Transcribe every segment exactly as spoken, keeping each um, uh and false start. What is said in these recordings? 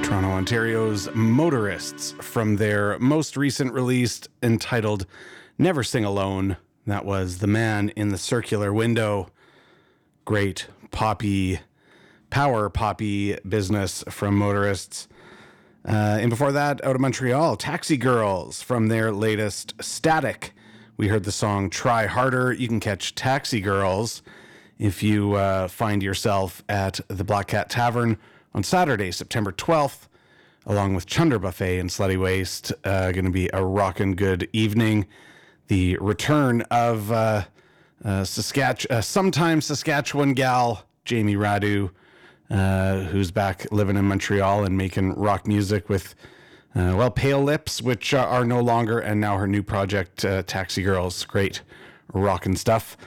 Toronto, Ontario's Motorists from their most recent release entitled Never Sing Alone. That was The Man in the Circular Window. Great poppy, power poppy business from Motorists. Uh, and before that, out of Montreal, Taxi Girls from their latest Static. We heard the song Try Harder. You can catch Taxi Girls if you uh, find yourself at the Black Cat Tavern on Saturday, September twelfth, along with Chunder Buffet and Slutty Waste. Uh, going to be a rockin' good evening. The return of uh, uh, Saskatch- uh, sometime Saskatchewan gal, Jamie Radu, uh, who's back living in Montreal and making rock music with, uh, well, Pale Lips, which uh, are no longer, and now her new project, uh, Taxi Girls. Great rockin' stuff.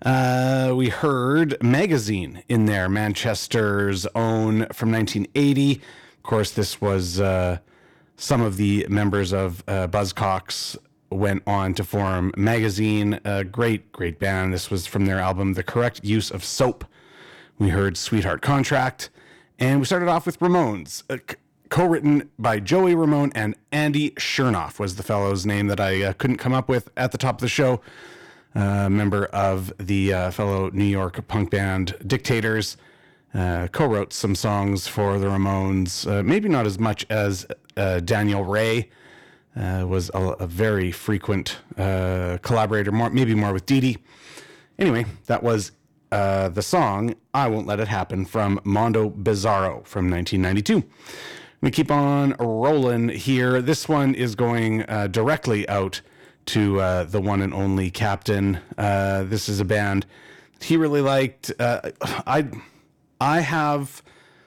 Uh, we heard Magazine in there, Manchester's own, from nineteen eighty. Of course, this was uh, some of the members of uh, Buzzcocks went on to form Magazine. A great, great band. This was from their album, The Correct Use of Soap. We heard Sweetheart Contract. And we started off with Ramones, uh, c- co-written by Joey Ramone and Andy Chernoff was the fellow's name that I uh, couldn't come up with at the top of the show. Uh, member of the uh, fellow New York punk band Dictators, uh, co-wrote some songs for the Ramones, uh, maybe not as much as uh, Daniel Ray, uh, was a, a very frequent uh, collaborator, more, maybe more with Dee Dee. Anyway, that was uh, the song I Won't Let It Happen from Mondo Bizarro from nineteen ninety-two. We keep on rolling here. This one is going uh, directly out to uh, the one and only Captain. Uh, this is a band he really liked. Uh, I I have,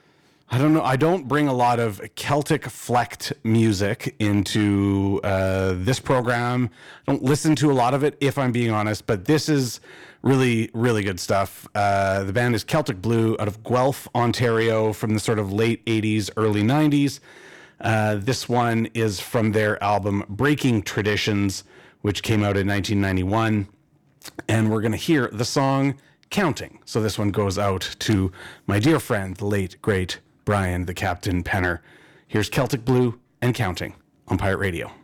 I don't know, I don't bring a lot of Celtic flecked music into uh, this program. I don't listen to a lot of it, if I'm being honest, but this is really, really good stuff. Uh, the band is Celtic Blue out of Guelph, Ontario, from the sort of late eighties, early nineties. Uh, this one is from their album Breaking Traditions, which came out in nineteen ninety-one. And we're going to hear the song Counting. So this one goes out to my dear friend, the late, great Brian, the Captain Penner. Here's Celtic Blue and Counting on Pirate Radio.